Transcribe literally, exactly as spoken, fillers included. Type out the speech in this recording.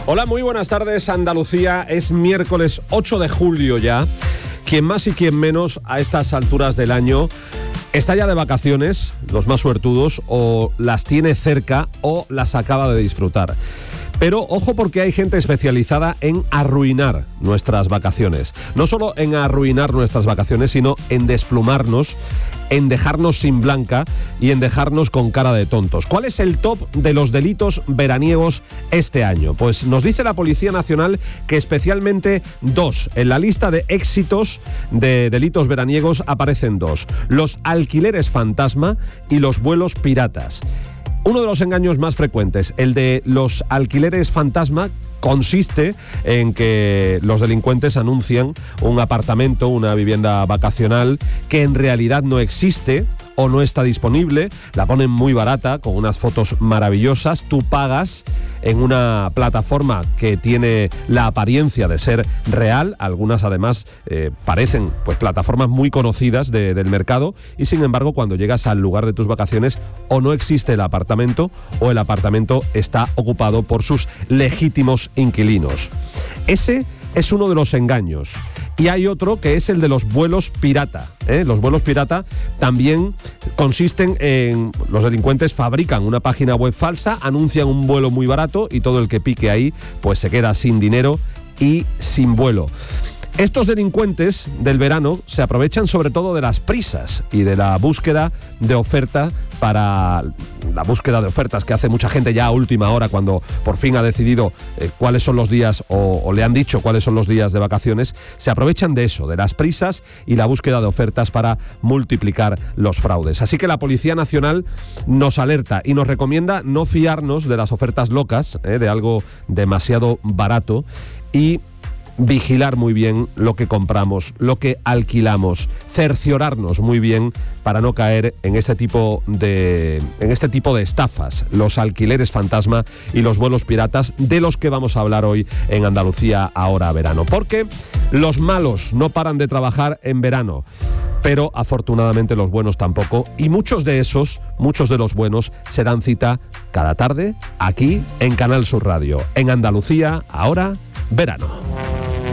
Hola, muy buenas tardes, Andalucía. Es miércoles ocho de julio ya. Quien más y quien menos a estas alturas del año está ya de vacaciones, los más suertudos, o las tiene cerca o las acaba de disfrutar. Pero ojo, porque hay gente especializada en arruinar nuestras vacaciones. No solo en arruinar nuestras vacaciones, sino en desplumarnos, en dejarnos sin blanca y en dejarnos con cara de tontos. ¿Cuál es el top de los delitos veraniegos este año? Pues nos dice la Policía Nacional que especialmente dos. En la lista de éxitos de delitos veraniegos aparecen dos: los alquileres fantasma y los vuelos piratas. Uno de los engaños más frecuentes, el de los alquileres fantasma, consiste en que los delincuentes anuncian un apartamento, una vivienda vacacional que en realidad no existe o no está disponible, la ponen muy barata, con unas fotos maravillosas, tú pagas en una plataforma que tiene la apariencia de ser real, algunas además eh, parecen pues plataformas muy conocidas de, del mercado, y sin embargo cuando llegas al lugar de tus vacaciones o no existe el apartamento o el apartamento está ocupado por sus legítimos inquilinos. Ese es uno de los engaños. Y hay otro que es el de los vuelos pirata. ¿eh? Los vuelos pirata también consisten en... Los delincuentes fabrican una página web falsa, anuncian un vuelo muy barato y todo el que pique ahí pues se queda sin dinero y sin vuelo. Estos delincuentes del verano se aprovechan sobre todo de las prisas y de la búsqueda de oferta para la búsqueda de ofertas que hace mucha gente ya a última hora, cuando por fin ha decidido eh, cuáles son los días o, o le han dicho cuáles son los días de vacaciones. Se aprovechan de eso, de las prisas y la búsqueda de ofertas para multiplicar los fraudes. Así que la Policía Nacional nos alerta y nos recomienda no fiarnos de las ofertas locas, eh, de algo demasiado barato, y vigilar muy bien lo que compramos, lo que alquilamos, cerciorarnos muy bien para no caer en este tipo de en este tipo de estafas, los alquileres fantasma y los vuelos piratas, de los que vamos a hablar hoy en Andalucía Ahora Verano. Porque los malos no paran de trabajar en verano, pero afortunadamente los buenos tampoco, y muchos de esos, muchos de los buenos, se dan cita cada tarde aquí en Canal Sur Radio, en Andalucía Ahora Verano.